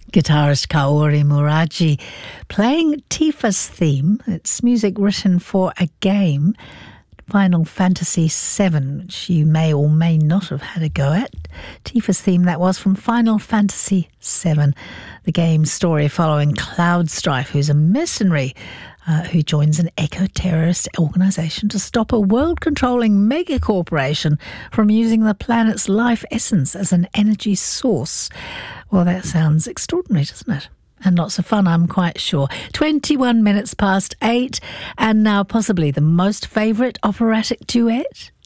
Guitarist Kaori Muraji playing Tifa's theme. It's music written for a game, Final Fantasy VII, which you may or may not have had a go at. Tifa's theme, that was from Final Fantasy VII, the game's story following Cloud Strife, who's a mercenary who joins an eco-terrorist organisation to stop a world-controlling mega-corporation from using the planet's life essence as an energy source. Well, that sounds extraordinary, doesn't it? And lots of fun, I'm quite sure. 21 minutes past 8, and now possibly the most favourite operatic duet.